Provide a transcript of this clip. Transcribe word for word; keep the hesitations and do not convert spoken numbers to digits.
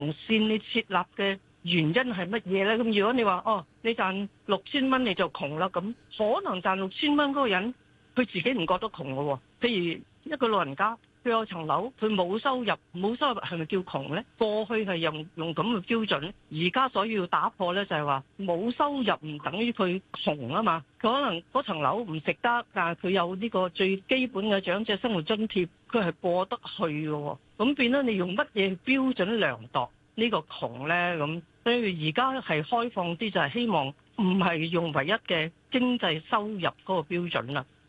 線你設立嘅原因係乜嘢咧？咁如果你話哦，你賺六千蚊你就窮啦，咁可能賺六千蚊嗰個人佢自己唔覺得窮嘅喎。譬如一個老人家，佢有層樓，佢冇收入，冇收入係咪叫窮咧？過去係用用咁嘅標準，而家所要打破咧就係話冇收入唔等於佢窮啊嘛。佢可能嗰層樓唔值得，但係佢有呢個最基本嘅長者生活津貼，佢係過得去嘅喎。咁變咗你用乜嘢標準量度呢個窮咧？咁所以而家係開放啲，就係希望唔係用唯一嘅經濟收入嗰個標準啦。